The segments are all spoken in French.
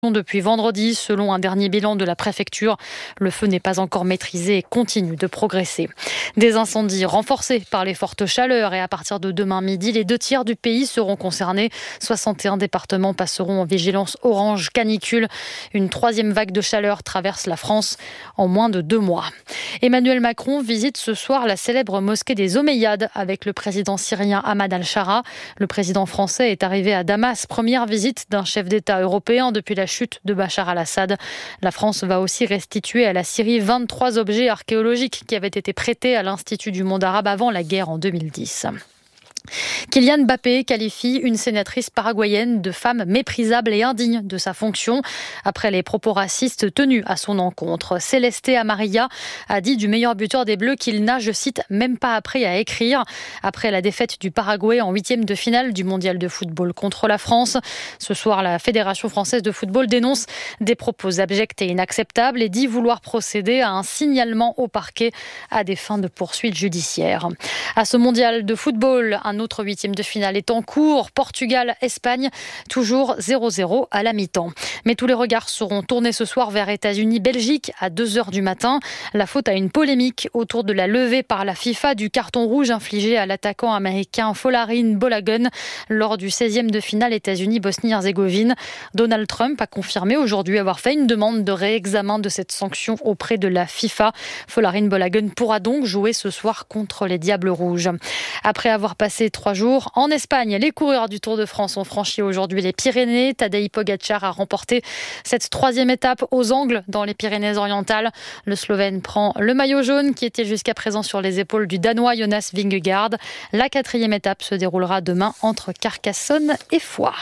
Depuis vendredi, selon un dernier bilan de la préfecture, le feu n'est pas encore maîtrisé et continue de progresser. Des incendies renforcés par les fortes chaleurs et à partir de demain midi, les 2/3 du pays seront concernés. 61 départements passeront en vigilance orange canicule. Une 3e vague de chaleur traverse la France en moins de 2 mois. Emmanuel Macron visite ce soir la célèbre mosquée des Omeyyades avec le président syrien Ahmad al-Shara. Le président français est arrivé à Damas, première visite d'un chef d'État européen depuis la chute de Bachar al-Assad. La France va aussi restituer à la Syrie 23 objets archéologiques qui avaient été prêtés à l'Institut du monde arabe avant la guerre en 2010. Kylian Mbappé qualifie une sénatrice paraguayenne de femme méprisable et indigne de sa fonction après les propos racistes tenus à son encontre. Celeste Amarilla a dit du meilleur buteur des Bleus qu'il n'a, je cite, même pas appris à écrire après la défaite du Paraguay en 8e de finale du mondial de football contre la France. Ce soir, la Fédération française de football dénonce des propos abjects et inacceptables et dit vouloir procéder à un signalement au parquet à des fins de poursuites judiciaires. À ce mondial de football, un autre 8e de finale est en cours. Portugal-Espagne, toujours 0-0 à la mi-temps. Mais tous les regards seront tournés ce soir vers États-Unis-Belgique à 2h du matin. La faute à une polémique autour de la levée par la FIFA du carton rouge infligé à l'attaquant américain Folarin Balogun lors du 16e de finale États-Unis-Bosnie-Herzégovine. Donald Trump a confirmé aujourd'hui avoir fait une demande de réexamen de cette sanction auprès de la FIFA. Folarin Balogun pourra donc jouer ce soir contre les Diables Rouges. Après avoir passé 3 jours en Espagne, les coureurs du Tour de France ont franchi aujourd'hui les Pyrénées. Tadej Pogačar a remporté cette 3e étape aux Angles dans les Pyrénées-Orientales. Le Slovène prend le maillot jaune qui était jusqu'à présent sur les épaules du Danois Jonas Vingegaard. La 4e étape se déroulera demain entre Carcassonne et Foix.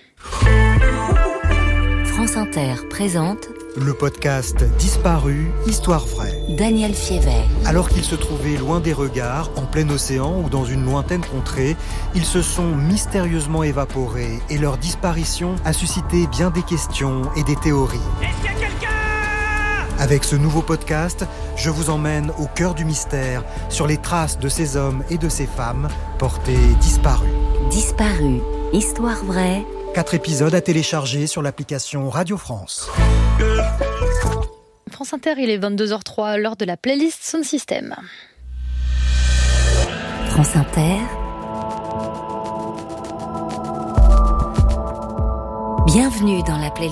France Inter présente le podcast Disparu, Histoire vraie. Daniel Fievet. Alors qu'ils se trouvaient loin des regards, en plein océan ou dans une lointaine contrée, ils se sont mystérieusement évaporés et leur disparition a suscité bien des questions et des théories. Est-ce qu'il y a quelqu'un ? Avec ce nouveau podcast, je vous emmène au cœur du mystère, sur les traces de ces hommes et de ces femmes portés disparus. Disparu, Histoire vraie. 4 épisodes à télécharger sur l'application Radio France. France Inter, il est 22h03, l'heure de la playlist Sound System. France Inter. Bienvenue dans la playlist.